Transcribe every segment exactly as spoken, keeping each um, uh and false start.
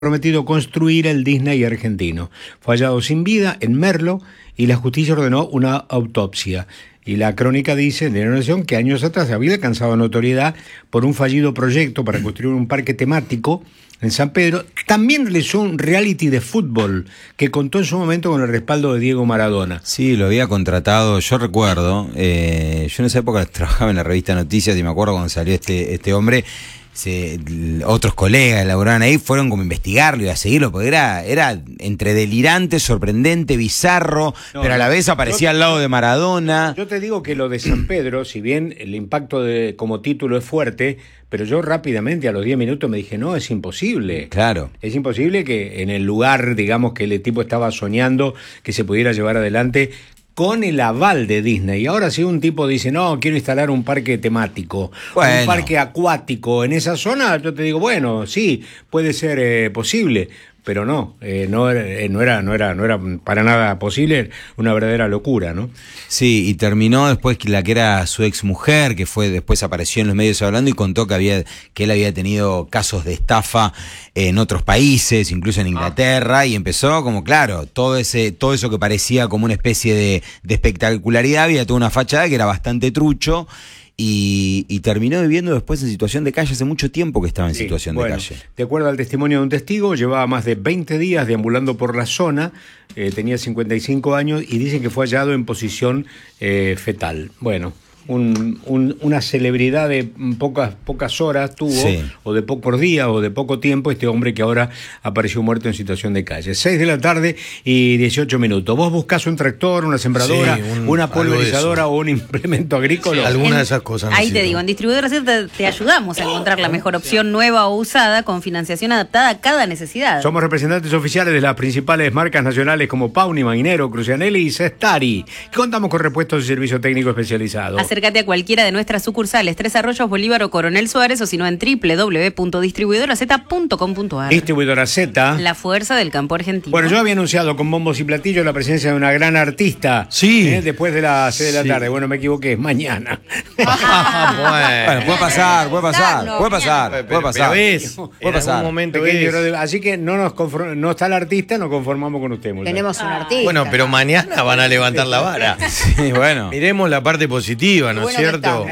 prometido construir el Disney argentino. Fue hallado sin vida en Merlo y la justicia ordenó una autopsia. Y la crónica dice de la Nación que años atrás había alcanzado notoriedad por un fallido proyecto para construir un parque temático en San Pedro. También realizó un reality de fútbol que contó en su momento con el respaldo de Diego Maradona. Sí, lo había contratado, yo recuerdo, eh, yo en esa época trabajaba en la revista Noticias y me acuerdo cuando salió este, este hombre. Se, otros colegas laboraban ahí, fueron como a investigarlo y a seguirlo, porque era, era entre delirante, sorprendente, bizarro, no, pero a la vez aparecía yo, al lado de Maradona. Yo te digo que lo de San Pedro, si bien el impacto de, como título es fuerte, pero yo rápidamente a los diez minutos me dije, no, es imposible. Claro. Es imposible que en el lugar, digamos, que el tipo estaba soñando que se pudiera llevar adelante con el aval de Disney. Y ahora si un tipo dice, no, quiero instalar un parque temático, bueno, un parque acuático en esa zona, yo te digo, bueno, sí, puede ser eh, posible, pero no, eh, no, eh, no era, no era, no era para nada posible, una verdadera locura, ¿no? Sí, y terminó después que la que era su ex mujer, que fue después apareció en los medios hablando y contó que había, que él había tenido casos de estafa en otros países, incluso en Inglaterra, ah. y empezó como, claro, todo ese, todo eso que parecía como una especie de, de espectacularidad, había toda una fachada que era bastante trucho. Y, y terminó viviendo después en situación de calle. Hace mucho tiempo que estaba en sí, situación bueno, de calle. De acuerdo al testimonio de un testigo, llevaba más de veinte días deambulando por la zona, eh, tenía cincuenta y cinco años y dicen que fue hallado en posición eh, fetal. Bueno, un, un, una celebridad de pocas, pocas horas tuvo, sí. o de pocos días, o de poco tiempo, este hombre que ahora apareció muerto en situación de calle. seis de la tarde y dieciocho minutos. Vos buscás un tractor, una sembradora, sí, un, una pulverizadora o un implemento agrícola. Sí, alguna de esas cosas. Ahí te digo, en Distribuidora Z te, te ayudamos a encontrar la mejor opción nueva o usada con financiación adaptada a cada necesidad. Somos representantes oficiales de las principales marcas nacionales como Pauni, Magnero, Crucianelli y Cestari. Contamos con repuestos y servicio técnico especializado. Acércate a cualquiera de nuestras sucursales, Tres Arroyos, Bolívar o Coronel Suárez, o si no en doble u doble u doble u punto distribuidora z punto com punto a r. Distribuidora Z. La fuerza del campo argentino. Bueno, yo había anunciado con bombos y platillos la presencia de una gran artista. Sí. ¿eh? Después de las seis de la sí. tarde. Bueno, me equivoqué, es mañana. Ah, bueno. bueno, puede pasar, puede pasar, no, puede pasar, pero, puede pasar. Pero ves, puede pasar. Un momento es. Así que no nos conform... no está el artista, nos conformamos con usted. Tenemos un artista. Bueno, pero mañana van a levantar la vara. Sí, bueno. Miremos la parte positiva, ¿no es cierto?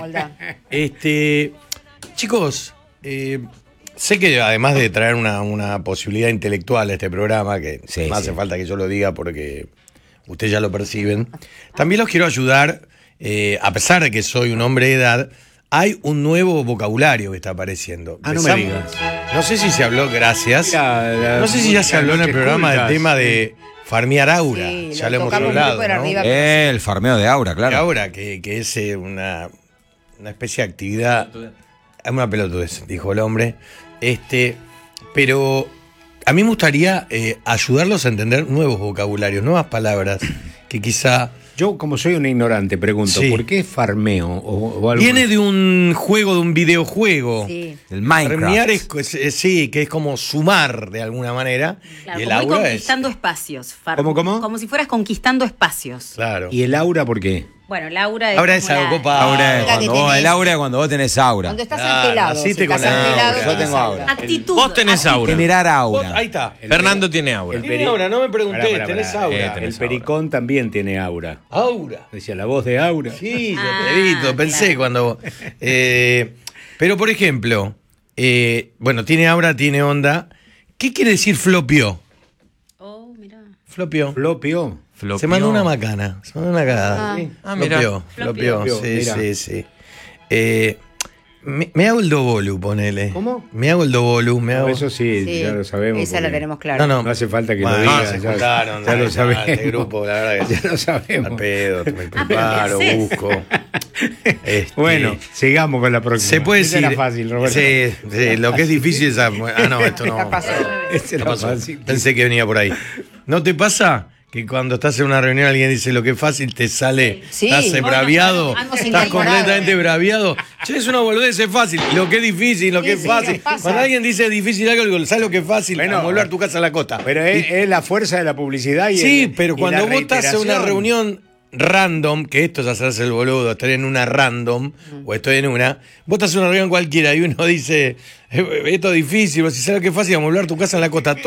Este, chicos, eh, sé que además de traer una, una posibilidad intelectual a este programa, que sí, no hace sí. falta que yo lo diga porque ustedes ya lo perciben, también los quiero ayudar, eh, a pesar de que soy un hombre de edad, hay un nuevo vocabulario que está apareciendo. Ah, no me digas. No sé si se habló, gracias. La, la, no sé si ya se habló en el programa del tema de farmear aura. Sí, ya lo lo hemos hablado, ¿no? arriba, eh, el farmeo de aura, claro. De aura, que, que es eh, una, una especie de actividad. Es una pelotudez, dijo el hombre. Este, pero a mí me gustaría eh, ayudarlos a entender nuevos vocabularios, nuevas palabras que quizá. Yo, como soy un ignorante, pregunto, sí. ¿por qué farmeo? O, o algo Viene más? de un juego, de un videojuego. Sí. El Minecraft. Farmear es, es, es, sí, que es como sumar de alguna manera. Claro, y el como aura ir conquistando es, espacios. Far... ¿Cómo, cómo? Como si fueras conquistando espacios. Claro. ¿Y el aura por qué? Bueno, el aura es. Aura es algo copado. Aura es cuando vos, el aura es cuando vos tenés aura. Cuando estás Ah, angelado. naciste Si con estás aura. angelado, Yo tenés tengo aura. Actitud. Vos tenés aura. Generar Vos- aura. ahí está. El Fernando peri- tiene aura. el Tiene peri- aura, no me pregunté, Pará, pará, tenés pará. aura. Eh, El tenés pericón también tiene aura. Aura. Decía, la voz de aura. Sí, yo Ah, te vi, lo pensé claro. cuando. Eh, pero por ejemplo, eh, bueno, tiene aura, tiene onda. ¿Qué quiere decir flopió? Oh, mirá. Flopió. Flopio. Flopió. Se mandó una macana, se mandó una cagada. Ah. Sí. Ah, mirá. Flopió, flopió, Flopió, sí, mirá. sí, sí. Eh, me, me hago el dobolu, ponele. ¿Cómo? Me hago el dobolu, me hago. No, eso sí, Sí, ya lo sabemos. esa la porque tenemos clara. No, no. No hace falta que Bueno, lo digas. se ya, juntaron, ya no, lo no, sabemos. este grupo, la verdad que ya lo sabemos. al pedo, me Ah, pero preparo, ¿qué haces? busco. Este, Bueno, sigamos con la próxima. se puede Esa decir. era fácil, Roberto. Sí, sí, lo que es difícil es. Ah, no, esto no. Está fácil. Ese era No pasó. fácil. Pensé que venía por ahí. ¿No te pasa que cuando estás en una reunión alguien dice lo que es fácil, te sale, Sí. estás Sí. braviado, Algo estás incorporado. completamente braviado? Che, es una boludez, es fácil. Lo que es difícil, lo que Sí, es sí, fácil. nos pasa. Cuando alguien dice difícil algo, digo, ¿sabes lo que es fácil? Bueno, Amueblar tu casa a la costa. Pero es, es la fuerza de la publicidad y Sí, el- pero y cuando la vos estás en una reiteración. reunión random, que esto es hacerse el boludo, estar en una random, mm. o estoy en una, vos estás en una reunión cualquiera y uno dice, esto es difícil, si sabes qué fácil amueblar tu casa en la costa.